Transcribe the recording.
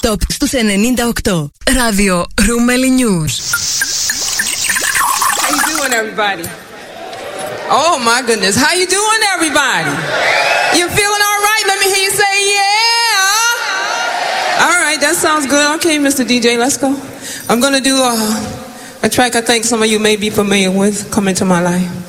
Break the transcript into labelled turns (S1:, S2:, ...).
S1: Non-stop στους 98. Ράδιο Ρούμελι News.
S2: How you doing, everybody? Oh my goodness, how you doing, everybody? You feeling all right? Let me hear you say yeah. All right, that sounds good. Okay, Mr. DJ, let's go. I'm gonna do a track I think some of you may be familiar with, Come Into My Life.